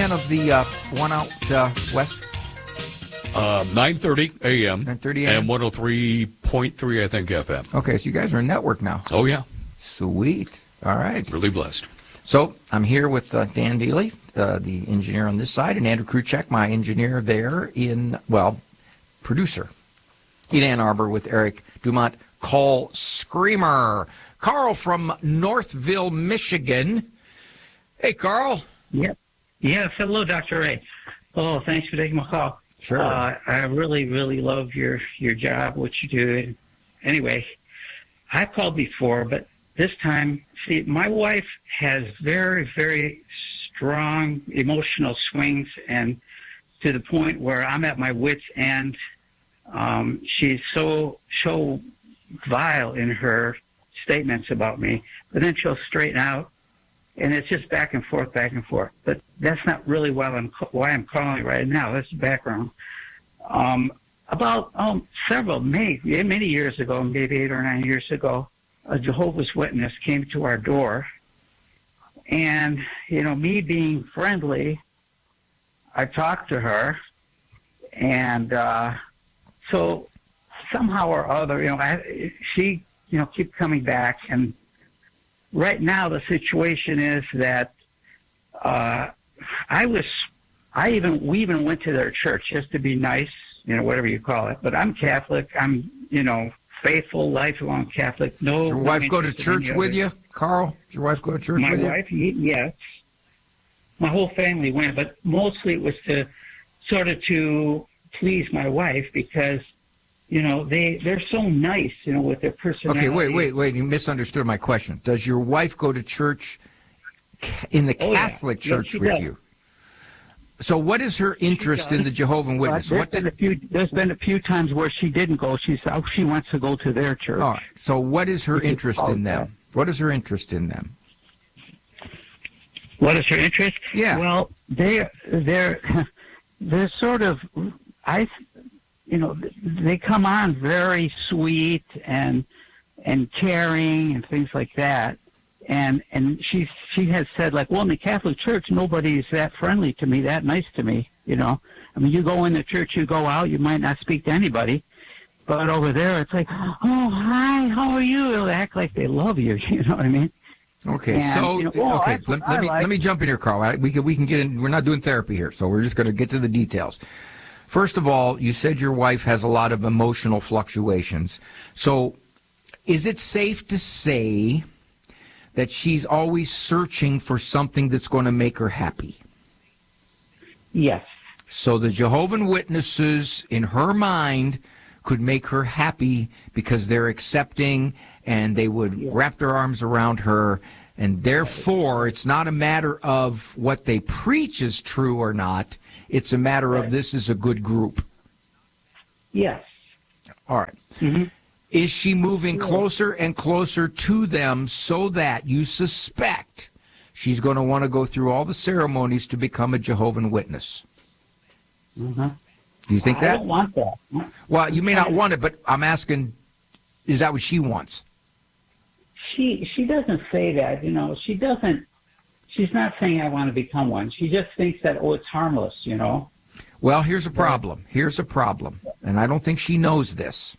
again of the one out west? 9:30 a.m. 9:30 a.m. and 103.3, I think, FM. Okay, so you guys are a network now. Oh, yeah. Sweet. All right. Really blessed. So I'm here with Dan Dealey, the engineer on this side, and Andrew Kruchek, my engineer there producer in Ann Arbor with Eric Dumont. Call Screamer. Carl from Northville, Michigan. Hey, Carl. Yep. Yes. Hello, Dr. Ray. Oh, thanks for taking my call. Sure. I really, really love your job, what you do. Anyway, I called before, but this time, see, my wife has very, very strong emotional swings, and to the point where I'm at my wit's end. She's so vile in her statements about me, but then she'll straighten out, and it's just back and forth. But that's not really why I'm calling right now. That's the background. About many years ago, maybe 8 or 9 years ago, a Jehovah's Witness came to our door, and me being friendly, I talked to her, and so somehow or other, she keep coming back, and right now the situation is that we even went to their church just to be nice, whatever you call it. But I'm Catholic. I'm faithful, lifelong Catholic. No. Does your wife go to church with you, Carl? Does your wife go to church with you? My wife, yes. My whole family went, but mostly it was to please my wife because they're so nice, with their personality. Okay, wait. You misunderstood my question. Does your wife go to church in the Catholic Church with you? So what is her interest in the Jehovah's Witness? There's been a few times where she didn't go. She wants to go to their church. All right. So what is her interest in them? What is her interest in them? What is her interest? Yeah. Well, they're sort of, they come on very sweet and caring and things like that. And she has said, like, well, in the Catholic Church, nobody's that friendly to me, that nice to me, I mean, you go in the church, you go out, you might not speak to anybody. But over there, it's like, oh, hi, how are you? They act like they love you, you know what I mean? Okay, let me jump in here, Carl. We can get in. We're not doing therapy here, so we're just going to get to the details. First of all, you said your wife has a lot of emotional fluctuations. So is it safe to say that she's always searching for something that's going to make her happy? Yes. So the Jehovah's Witnesses, in her mind, could make her happy because they're accepting and they would wrap their arms around her. And therefore, it's not a matter of what they preach is true or not. It's a matter of this is a good group. Yes. All right. Mm-hmm. Is she moving closer and closer to them so that you suspect she's going to want to go through all the ceremonies to become a Jehovah's Witness? Mm-hmm. Do you think that? I don't want that. Well, you may not want it, but I'm asking, is that what she wants? She doesn't say that, She doesn't. She's not saying I want to become one. She just thinks that, it's harmless, Well, here's a problem. And I don't think she knows this.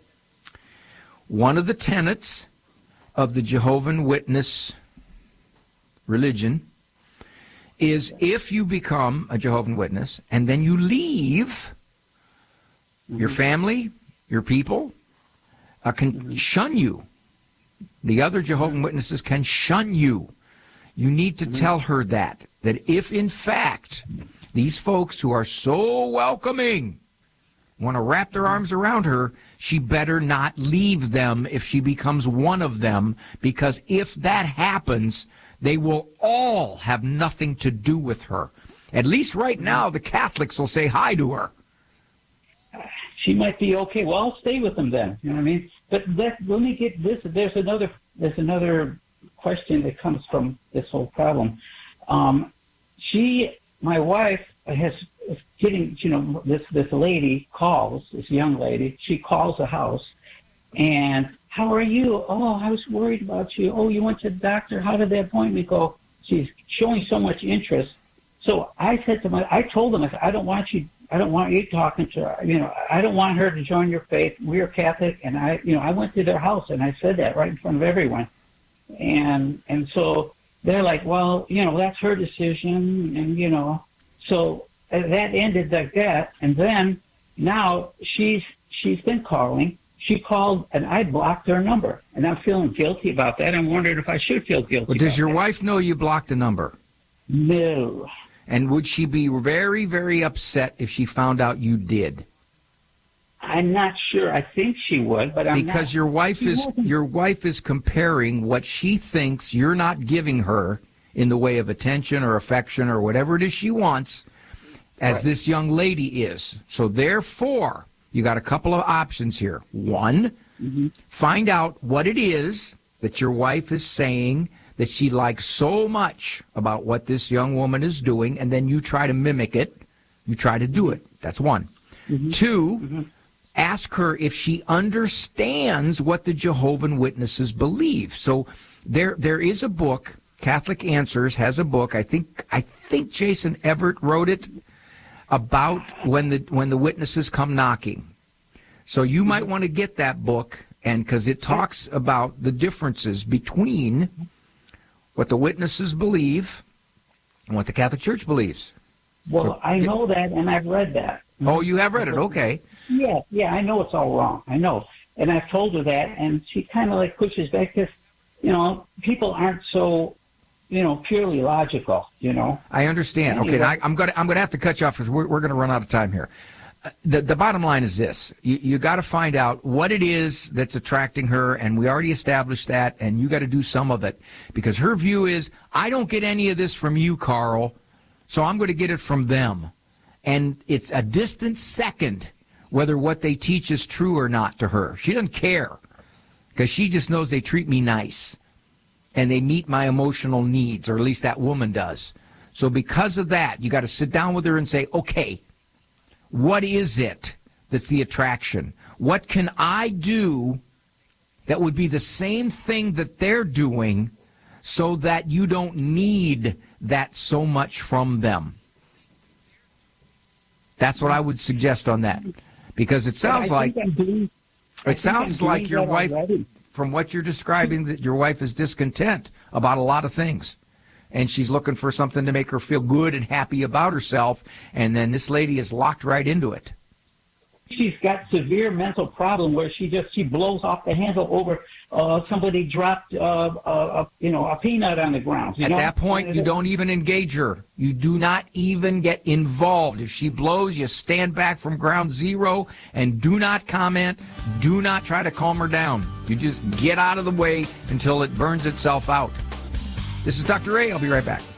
One of the tenets of the Jehovah's Witness religion is if you become a Jehovah's Witness and then you leave, your family, your people, can shun you. The other Jehovah's Witnesses can shun you. You need to tell her that if, in fact, these folks who are so welcoming want to wrap their arms around her, she better not leave them if she becomes one of them, because if that happens, they will all have nothing to do with her. At least right now, the Catholics will say hi to her. She might be okay. Well, I'll stay with them then. You know what I mean? But let me get this. There's another question that comes from this whole problem. My wife has getting, this lady calls, this young lady. She calls the house, and how are you? Oh, I was worried about you. Oh, you went to the doctor. How did the appointment go? She's showing so much interest. So I said to I told him, I said, I don't want you talking to her. I don't want her to join your faith. We are Catholic, and I went to their house and I said that right in front of everyone. And so they're like, well, that's her decision, and so that ended like that. And then now she's been calling. She called, and I blocked her number, and I'm feeling guilty about that. I'm wondering if I should feel guilty. Well, does your wife know you blocked the number? No. And would she be very, very upset if she found out you did? I'm not sure. I think she would, but I'm not. Because your wife is comparing what she thinks you're not giving her in the way of attention or affection or whatever it is she wants, as right. This young lady is. So therefore, you got a couple of options here. One, find out what it is that your wife is saying that she likes so much about what this young woman is doing, and then you try to mimic it. You try to do it. That's one. Two, ask her if she understands what the Jehovah's Witnesses believe. So there is a book, Catholic Answers has a book. I think Jason Everett wrote it, about when the witnesses come knocking. So you might want to get that book, and because it talks about the differences between what the witnesses believe and what the Catholic Church believes. Well, so, I know that, and I've read that. Oh, you have read it? Okay. Yeah, I know it's all wrong. I know. And I've told her that, and she kind of like pushes back because, people aren't so, purely logical, I understand. Anyway. Okay, I'm gonna have to cut you off because we're gonna run out of time here. The bottom line is this: you got to find out what it is that's attracting her, and we already established that. And you got to do some of it because her view is, I don't get any of this from you, Carl, so I'm going to get it from them. And it's a distant second whether what they teach is true or not to her. She doesn't care because she just knows they treat me nice. And they meet my emotional needs, or at least that woman does. So because of that, you got to sit down with her and say, okay, what is it that's the attraction? What can I do that would be the same thing that they're doing so that you don't need that so much from them? That's what I would suggest on that. Because it sounds like your wife, from what you're describing, that your wife is discontent about a lot of things. And she's looking for something to make her feel good and happy about herself. And then this lady is locked right into it. She's got severe mental problem where she blows off the handle over somebody dropped a peanut on the ground. At that point, you don't even engage her. You do not even get involved. If she blows, you stand back from ground zero and do not comment. Do not try to calm her down. You just get out of the way until it burns itself out. This is Dr. Ray. I'll be right back.